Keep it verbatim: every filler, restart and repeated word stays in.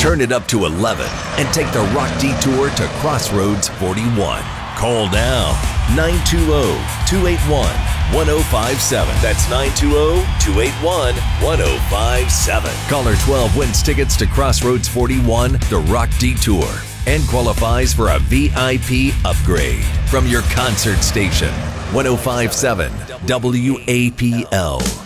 Turn it up to eleven and take the Rock Detour to Crossroads forty-one. Call now, nine two zero, two eight one, one zero five seven. That's nine two zero, two eight one, one zero five seven. Caller twelve wins tickets to Crossroads forty-one, the Rock Detour, and qualifies for a V I P upgrade from your concert station. one zero five seven W A P L.